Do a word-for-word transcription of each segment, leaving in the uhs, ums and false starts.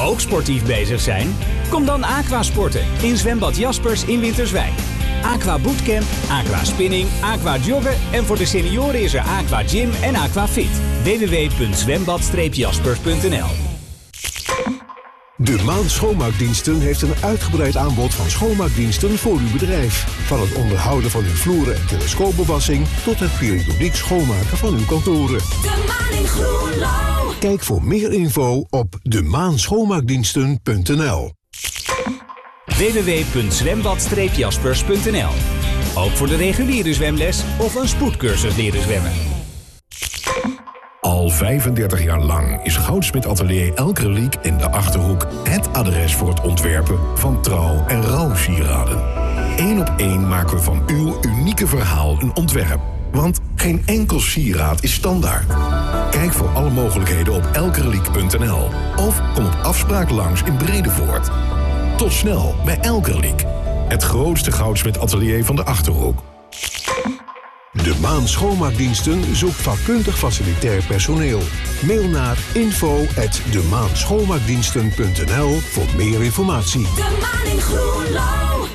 Ook sportief bezig zijn? Kom dan aquasporten in zwembad Jaspers in Winterswijk. Aqua Bootcamp, Aqua Spinning, Aqua Joggen en voor de senioren is er Aqua Gym en Aqua Fit. w w w punt zwembad jaspers punt n l. De Maan Schoonmaakdiensten heeft een uitgebreid aanbod van schoonmaakdiensten voor uw bedrijf. Van het onderhouden van uw vloeren en telescoopbewassing tot het periodiek schoonmaken van uw kantoren. De Maan in Groenlo. Kijk voor meer info op de maan schoonmaakdiensten punt n l. w w w punt zwembad jaspers punt n l. Ook voor de reguliere zwemles of een spoedcursus leren zwemmen. Al vijfendertig jaar lang is Goudsmit Atelier Elkerliek in de Achterhoek het adres voor het ontwerpen van trouw- en rouwsieraden. Eén op één maken we van uw unieke verhaal een ontwerp. Want geen enkel sieraad is standaard. Kijk voor alle mogelijkheden op elkerliek punt n l of kom op afspraak langs in Bredevoort. Tot snel bij Elkerliek, het grootste Goudsmit Atelier van de Achterhoek. De Maan Schoonmaakdiensten zoekt vakkundig facilitair personeel. Mail naar info at de maan schoonmaakdiensten punt n l voor meer informatie. De Maan in Groenlo.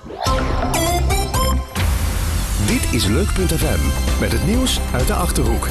Dit is Leuk punt f m met het nieuws uit de Achterhoek.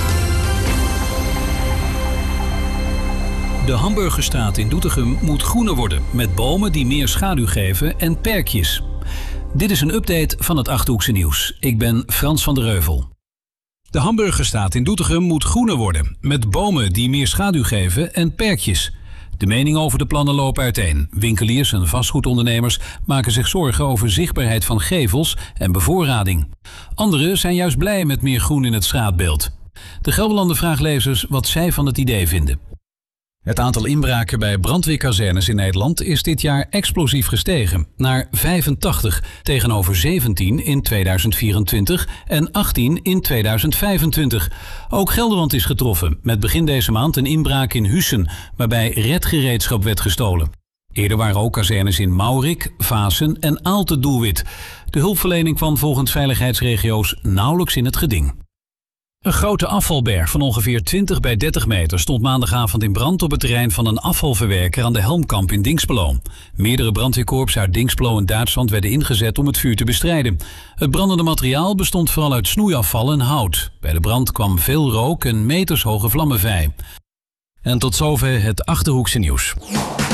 De Hamburgerstraat in Doetinchem moet groener worden, met bomen die meer schaduw geven en perkjes. Dit is een update van het Achterhoekse nieuws. Ik ben Frans van der Reuvel. De Hamburgerstraat in Doetinchem moet groener worden, met bomen die meer schaduw geven en perkjes. De meningen over de plannen lopen uiteen. Winkeliers en vastgoedondernemers maken zich zorgen over zichtbaarheid van gevels en bevoorrading. Anderen zijn juist blij met meer groen in het straatbeeld. De Gelderlander vraagt lezers wat zij van het idee vinden. Het aantal inbraken bij brandweerkazernes in Nederland is dit jaar explosief gestegen naar vijfentachtig tegenover zeventien in tweeduizend vierentwintig en achttien in tweeduizend vijfentwintig. Ook Gelderland is getroffen met begin deze maand een inbraak in Hussen waarbij redgereedschap werd gestolen. Eerder waren ook kazernes in Maurik, Vaassen en Aalten doelwit. De hulpverlening kwam volgens veiligheidsregio's nauwelijks in het geding. Een grote afvalberg van ongeveer twintig bij dertig meter stond maandagavond in brand op het terrein van een afvalverwerker aan de Helmkamp in Dinxperlo. Meerdere brandweerkorps uit Dinxperlo en Duitsland werden ingezet om het vuur te bestrijden. Het brandende materiaal bestond vooral uit snoeiafval en hout. Bij de brand kwam veel rook en metershoge vlammen vrij. En tot zover het Achterhoekse nieuws.